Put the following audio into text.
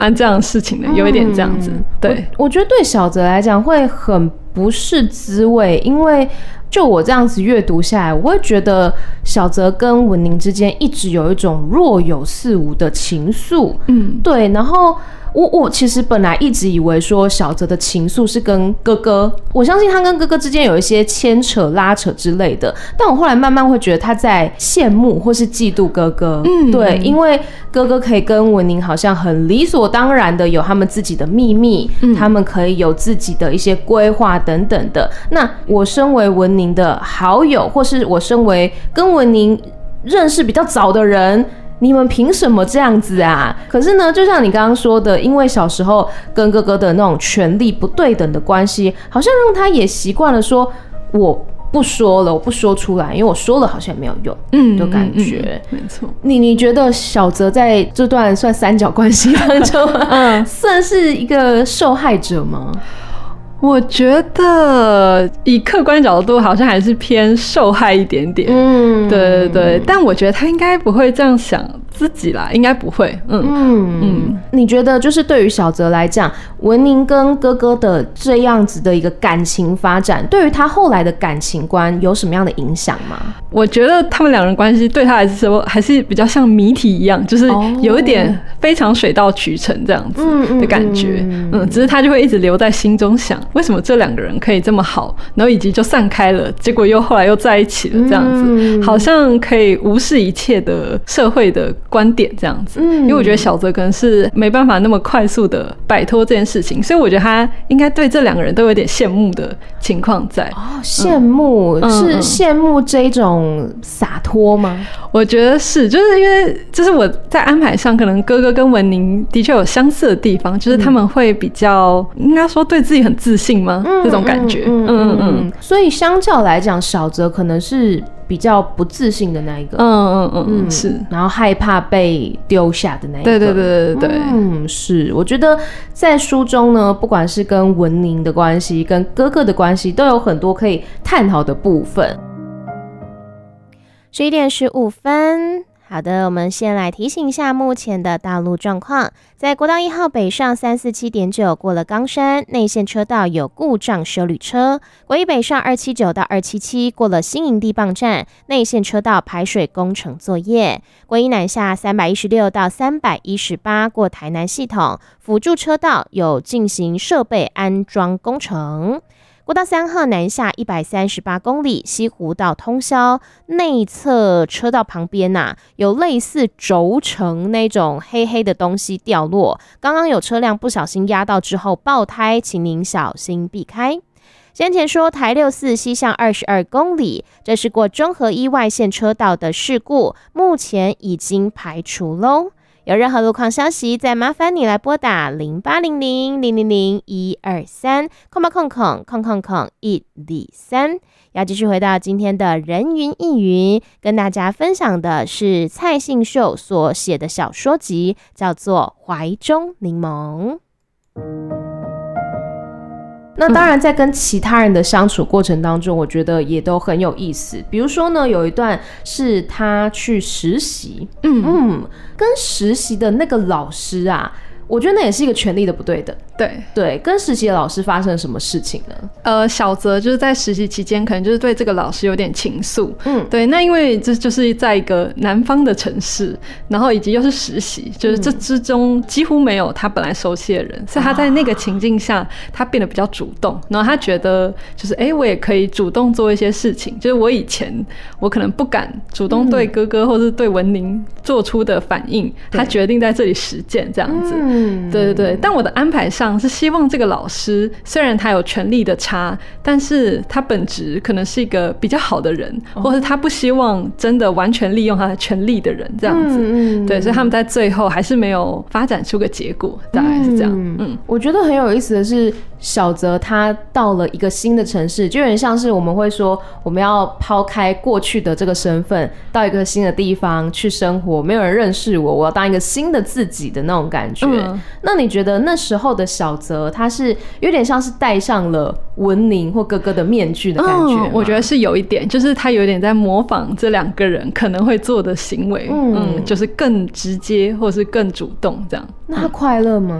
这样的事情的，有一点这样子。对， 我觉得对小泽来讲会很不是滋味，因为就我这样子阅读下来，我会觉得小泽跟文宁之间一直有一种若有似无的情愫。对，然后我其实本来一直以为说小泽的情愫是跟哥哥，我相信他跟哥哥之间有一些牵扯拉扯之类的，但我后来慢慢会觉得他在羡慕或是嫉妒哥哥。对，因为哥哥可以跟文宁好像很理所当然的有他们自己的秘密，他们可以有自己的一些规划等等的。那我身为文宁的好友，或是我身为跟文宁认识比较早的人，你们凭什么这样子啊？可是呢，就像你刚刚说的，因为小时候跟哥哥的那种权力不对等的关系，好像让他也习惯了说我不说了，我不说出来，因为我说了好像也没有用，的感觉。 没错。 你觉得小泽在这段算三角关系当中，算是一个受害者吗？ 我觉得以客观角度好像还是偏受害一点点。对对对，但我觉得他应该不会这样想自己啦，应该不会。 你觉得就是对于小泽来讲，文宁跟哥哥的这样子的一个感情发展，对于他后来的感情观有什么样的影响吗？ 我觉得他们两人关系对他来说还是比较像谜题一样，就是有一点非常水到渠成这样子的感觉。只是他就会一直留在心中想，为什么这两个人可以这么好，然后以及就散开了，结果后来又在一起了这样子，好像可以无视一切的社会的观点这样子。因为我觉得小泽可能是没办法那么快速的摆脱这件事情，所以我觉得他应该对这两个人都有点羡慕的情况在。 羡慕是羡慕这种洒脱吗？ 我觉得是，就是因为就是我在安排上，可能哥哥跟文宁的确有相似的地方，就是他们会比较应该说对自己很自信吗？这种感觉。 所以相较来讲，小泽可能是比较不自信的那一个。是，然后害怕被丢下的那一个。对。是，我觉得在书中呢，不管是跟文宁的关系，跟哥哥的关系，都有很多可以探讨的部分。 11点15分。好的，我们先来提醒一下目前的道路状况。在国道1号北上347.9过了冈山，内线车道有故障休旅车；国一北上279到277过了新营地磅站，内线车道排水工程作业；国一南下316到318过台南系统，辅助车道有进行设备安装工程。国道3号南下138公里，西湖到通霄内侧车道旁边有类似轴承那种黑黑的东西掉落，刚刚有车辆不小心压到之后爆胎，请您小心避开。先前说台64西向22公里，这是过中和1外线车道的事故，目前已经排除咯。有任何路况消息，再麻烦你来拨打0800000123，123。要继续回到今天的人云亦云，跟大家分享的是蔡信秀所写的小说集，叫做《怀中柠檬》。 那当然在跟其他人的相处过程当中，我觉得也都很有意思。比如说呢，有一段是他去实习，跟实习的那个老师啊，我觉得那也是一个权力的不对等。对，跟实习的老师发生了什么事情呢？ 小泽就是在实习期间，可能就是对这个老师有点情愫。对，那因为这就是在一个南方的城市，然后以及又是实习，就是这之中几乎没有他本来熟悉的人，所以他在那个情境下，他变得比较主动，然后他觉得就是我也可以主动做一些事情，就是我以前我可能不敢主动对哥哥或是对文宁做出的反应，他决定在这里实践这样子。对，但我的安排上是希望这个老师虽然他有权力的差，但是他本质可能是一个比较好的人，或是他不希望真的完全利用他的权力的人这样子。对，所以他们在最后还是没有发展出个结果，大概是这样。 我觉得很有意思的是，小泽他到了一个新的城市，就有点像是我们会说我们要抛开过去的这个身份，到一个新的地方去生活，没有人认识我，我要当一个新的自己的那种感觉。 那你觉得那时候的小泽他是有点像是戴上了文宁或哥哥的面具的感觉吗？ 我觉得是有一点，就是他有点在模仿这两个人可能会做的行为，就是更直接或是更主动这样。 那他快乐吗？